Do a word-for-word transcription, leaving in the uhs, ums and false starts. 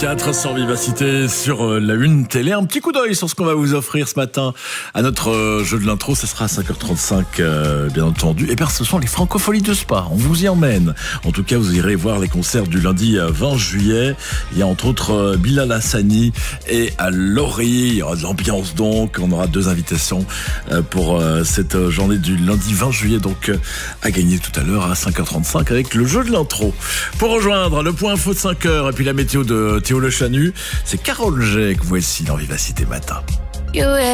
quatre sur Vivacité, sur euh, la une télé. Un petit coup d'œil sur ce qu'on va vous offrir ce matin à notre euh, jeu de l'intro. Ça sera à cinq heures trente-cinq, euh, bien entendu. Et bien, ce sont les Francopholies de Spa. On vous y emmène. En tout cas, vous irez voir les concerts du lundi vingt juillet. Il y a entre autres euh, Bilal Hassani et à Laurie. Il y aura de l'ambiance donc. On aura deux invitations euh, pour euh, cette euh, journée du lundi vingt juillet. Donc, euh, à gagner tout à l'heure à cinq heures trente-cinq avec le jeu de l'intro. Pour rejoindre le point info de cinq heures et puis la météo de Théo Le Chanu, c'est Carole G que voici dans Vivacité Matin.